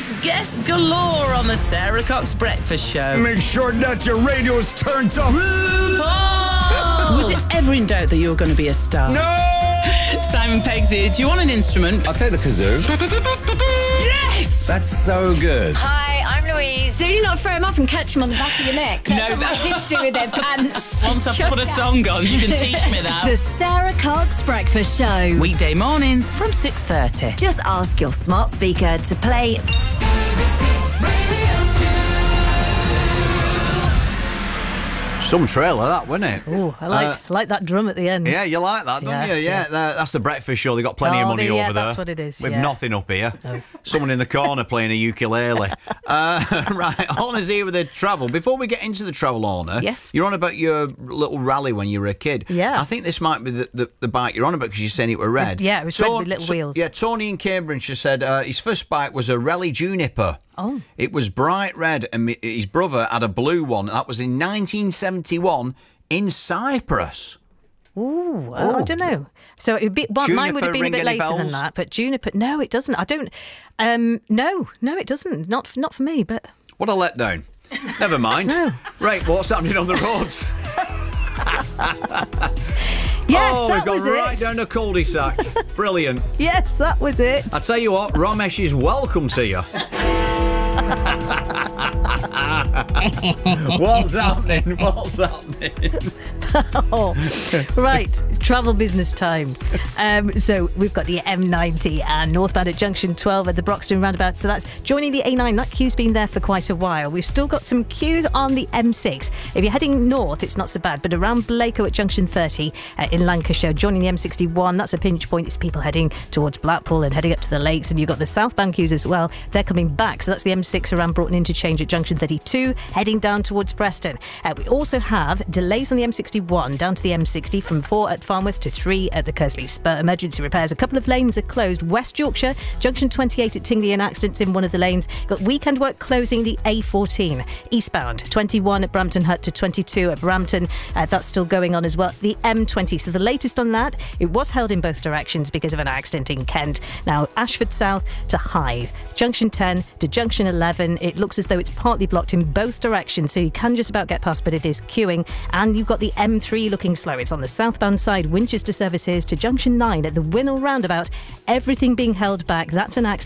It's guest galore on the Sarah Cox Breakfast Show. Make sure that your radio's turned up. RuPaul! Was it ever in doubt that you were going to be a star? No! Simon Peggsy, do you want an instrument? I'll take the kazoo. Yes! That's so good. Hi, I'm Louise. So you not throw him up and catch him on the back of your neck? That's No, what my kids do with their pants. Once I put a song on, you can teach me that. The Sarah Cox Breakfast Show. Weekday mornings from 6:30. Just ask your smart speaker to play Some trailer, that, wasn't it? Oh, I like that drum at the end. Yeah, you like that, don't you? Yeah, that's the breakfast show. They got plenty of money over there. That's what it is. We've yeah. nothing up here. No. Someone in the corner playing a ukulele. Right, Orna's here with the travel. Before we get into the travel, Orna, yes, you're on about your little rally when you were a kid. Yeah. I think this might be the bike you're on about because you're saying it were red. Yeah, it was red with little wheels. Yeah, Tony in Cambridgeshire said his first bike was a Rally Juniper. Oh. It was bright red and his brother had a blue one. That was in 1971 in Cyprus. Ooh, I don't know. So mine would have been a bit later than that, but Juniper, no, it doesn't. I don't. No, it doesn't. Not for me. But what a letdown. Never mind. No. Right, what's happening on the roads? Yes, we've that was gone it. right down the cul-de-sac. Brilliant. Yes, that was it. I tell you what, Ramesh is welcome to you. What's happening? Oh, right, it's travel business time. So we've got the M90 and northbound at junction 12 at the Broxton roundabout. So that's joining the A9. That queue's been there for quite a while. We've still got some queues on the M6. If you're heading north, it's not so bad, but around Blacko at junction 30 in Lancashire, joining the M61, that's a pinch point. It's people heading towards Blackpool and heading up to the lakes, and you've got the southbound queues as well. They're coming back, so that's the M6 around Broughton Interchange at junction 32, heading down towards Preston. We also have delays on the M61 down to the M60 from 4 at Farnworth to 3 at the Kersley Spur. Emergency repairs. A couple of lanes are closed. West Yorkshire, junction 28 at Tingley, and accidents in one of the lanes. Got weekend work closing the A14. Eastbound, 21 at Brampton Hut to 22 at Brampton. That's still going on as well. The M20. So the latest on that, it was held in both directions because of an accident in Kent. Now, Ashford South to Hythe. Junction 10 to junction 11. It looks as though it's partly blocked in both directions, so you can just about get past, but it is queuing. And you've got the M3 looking slow. It's on the southbound side, Winchester services to junction 9 at the Winnell roundabout. Everything being held back. That's an accident.